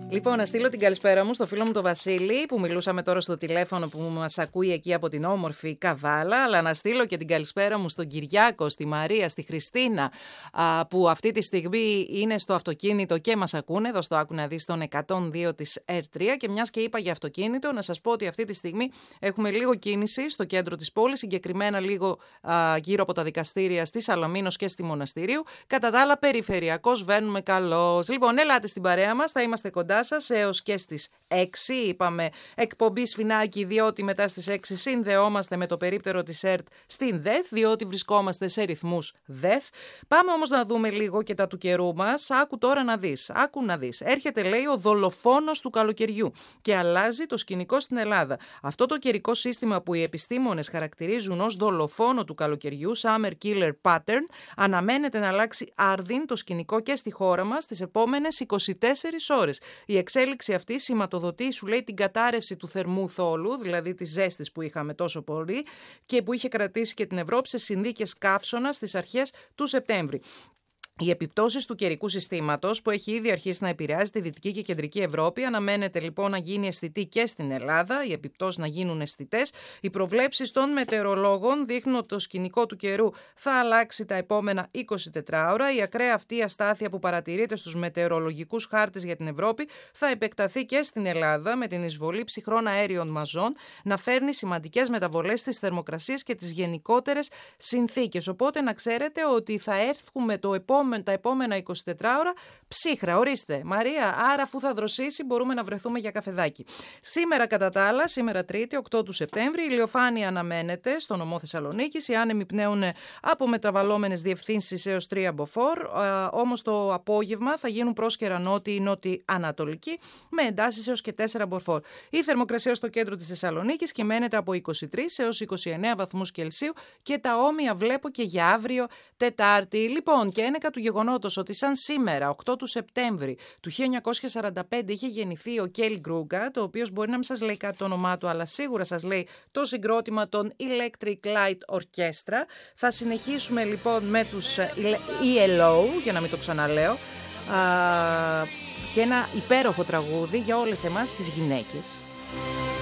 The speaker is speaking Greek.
Λοιπόν, να στείλω την καλησπέρα μου στο φίλο μου τον Βασίλη, που μιλούσαμε τώρα στο τηλέφωνο, που μας ακούει εκεί από την όμορφη Καβάλα. Αλλά να στείλω και την καλησπέρα μου στον Κυριάκο, στη Μαρία, στη Χριστίνα, που αυτή τη στιγμή είναι στο αυτοκίνητο και μας ακούνε. Εδώ στο Άκου να δεις τον 102 της R3. Και μιας και είπα για αυτοκίνητο, να σας πω ότι αυτή τη στιγμή έχουμε λίγο κίνηση στο κέντρο της πόλης, συγκεκριμένα λίγο γύρω από τα δικαστήρια στη Σαλαμίνος και στη Μοναστηρίου. Κατά τα άλλα, περιφερειακώς βαίνουμε καλώς. Λοιπόν, ελάτε στην παρέα μας, θα είμαστε κοντά σας έως και στις 6. Είπαμε εκπομπή Σφινάκι, διότι μετά στις 6 συνδεόμαστε με το περίπτερο της ΕΡΤ στην ΔΕΘ, διότι βρισκόμαστε σε ρυθμούς ΔΕΘ. Πάμε όμως να δούμε λίγο και τα του καιρού μας. Άκου τώρα να δεις. Άκου να δεις. Έρχεται, λέει, ο δολοφόνος του καλοκαιριού και αλλάζει το σκηνικό στην Ελλάδα. Αυτό το καιρικό σύστημα που οι επιστήμονες χαρακτηρίζουν ως δολοφόνο του καλοκαιριού, Summer Killer Pattern, αναμένεται να αλλάξει άρδιν το σκηνικό και στη χώρα μας τις επόμενες 24 ώρες. Η εξέλιξη αυτή σηματοδοτεί, σου λέει, την κατάρρευση του θερμού θόλου, δηλαδή της ζέστης που είχαμε τόσο πολύ και που είχε κρατήσει και την Ευρώπη σε συνθήκες καύσωνα στις αρχές του Σεπτέμβρη. Οι επιπτώσεις του καιρικού συστήματος, που έχει ήδη αρχίσει να επηρεάζει τη Δυτική και Κεντρική Ευρώπη, αναμένεται λοιπόν να γίνει αισθητή και στην Ελλάδα, οι επιπτώσεις να γίνουν αισθητές. Οι προβλέψεις των μετεωρολόγων δείχνουν ότι το σκηνικό του καιρού θα αλλάξει τα επόμενα 24 ώρα. Η ακραία αυτή αστάθεια που παρατηρείται στους μετεωρολογικούς χάρτες για την Ευρώπη θα επεκταθεί και στην Ελλάδα, με την εισβολή ψυχρών αέριων μαζών να φέρνει σημαντικές μεταβολές στις θερμοκρασίες και τις γενικότερες συνθήκες. Οπότε να ξέρετε ότι θα έρθουμε τα επόμενα 24 ώρα ψύχρα. Ορίστε, Μαρία, άρα αφού θα δροσίσει μπορούμε να βρεθούμε για καφεδάκι. Σήμερα κατά τα άλλα, σήμερα Τρίτη, 8 του Σεπτέμβρη, η ηλιοφάνεια αναμένεται στο νομό Θεσσαλονίκης. Οι άνεμοι πνέουν από μεταβαλλόμενες διευθύνσεις έως 3 μποφόρ. Όμως το απόγευμα θα γίνουν πρόσκαιρα νότιοι-νότιοι-ανατολικοί με εντάσεις έως και 4 μποφόρ. Η θερμοκρασία στο κέντρο της Θεσσαλονίκης κυμαίνεται από 23 έως 29 βαθμούς Κελσίου και τα όμοια βλέπω και για αύριο Τετάρτη. Λοιπόν, και ένεκα του γεγονότος ότι σαν σήμερα, 8 του Σεπτέμβρη του 1945, είχε γεννηθεί ο Κέλι Γκρούγκα, το οποίος μπορεί να μην σας λέει κάτι το όνομά του, αλλά σίγουρα σας λέει το συγκρότημα των Electric Light Orchestra. Θα συνεχίσουμε λοιπόν με τους ELO, για να μην το ξαναλέω, και ένα υπέροχο τραγούδι για όλες εμάς τις γυναίκες.